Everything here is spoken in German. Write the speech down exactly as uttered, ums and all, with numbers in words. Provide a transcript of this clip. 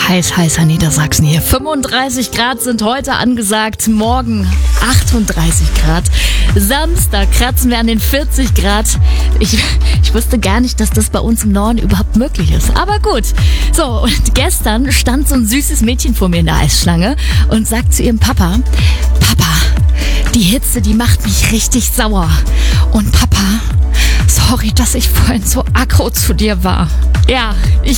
heiß, heißer Niedersachsen hier. fünfunddreißig Grad sind heute angesagt, morgen achtunddreißig Grad. Samstag kratzen wir an den vierzig Grad. Ich, ich wusste gar nicht, dass das bei uns im Norden überhaupt möglich ist. Aber gut. So, und gestern stand so ein süßes Mädchen vor mir in der Eisschlange und sagt zu ihrem Papa, Papa, die Hitze, die macht mich richtig sauer. Und Papa, sorry, dass ich vorhin so aggro zu dir war. Ja, ich